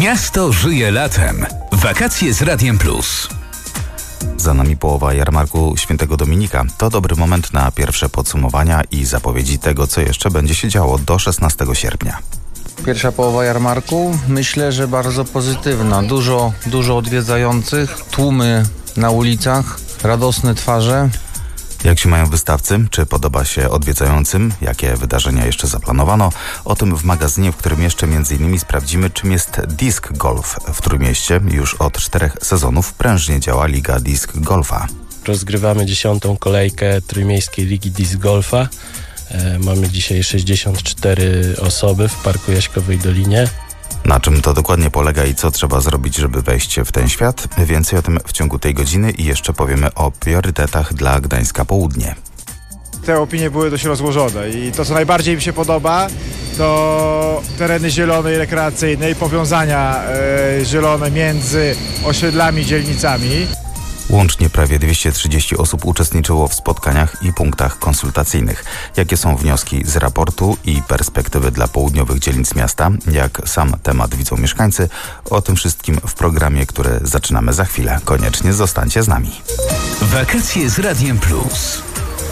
Miasto żyje latem. Wakacje z Radiem Plus. Za nami połowa jarmarku Świętego Dominika. To dobry moment na pierwsze podsumowania i zapowiedzi tego, co jeszcze będzie się działo do 16 sierpnia. Pierwsza połowa jarmarku, myślę, że bardzo pozytywna. Dużo odwiedzających, tłumy na ulicach, radosne twarze. Jak się mają wystawcy? Czy podoba się odwiedzającym? Jakie wydarzenia jeszcze zaplanowano? O tym w magazynie, w którym jeszcze m.in. sprawdzimy, czym jest disc golf. W Trójmieście już od 4 sezonów prężnie działa Liga Disc Golfa. Rozgrywamy 10. kolejkę Trójmiejskiej Ligi Disc Golfa. Mamy dzisiaj 64 osoby w Parku Jaśkowej Dolinie. Na czym to dokładnie polega i co trzeba zrobić, żeby wejść w ten świat? Więcej o tym w ciągu tej godziny i jeszcze powiemy o priorytetach dla Gdańska Południe. Te opinie były dość rozłożone i to, co najbardziej mi się podoba, to tereny zielone i rekreacyjne i powiązania zielone między osiedlami i dzielnicami. Łącznie prawie 230 osób uczestniczyło w spotkaniach i punktach konsultacyjnych. Jakie są wnioski z raportu i perspektywy dla południowych dzielnic miasta? Jak sam temat widzą mieszkańcy? O tym wszystkim w programie, który zaczynamy za chwilę. Koniecznie zostańcie z nami. Wakacje z Radiem Plus.